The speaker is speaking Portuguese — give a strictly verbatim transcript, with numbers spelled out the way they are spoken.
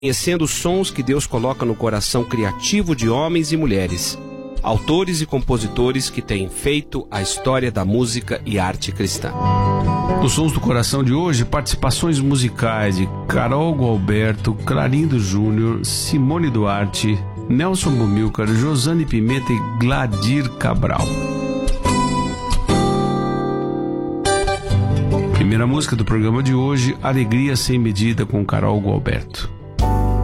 conhecendo os sons que Deus coloca no coração criativo de homens e mulheres, autores e compositores que têm feito a história da música e arte cristã. Nos Sons do Coração de hoje, participações musicais de Carol Gualberto, Clarindo Júnior, Simone Duarte, Nelson Bumilcar, Josane Pimenta e Gladir Cabral. Primeira música do programa de hoje, Alegria Sem Medida, com Carol Gualberto.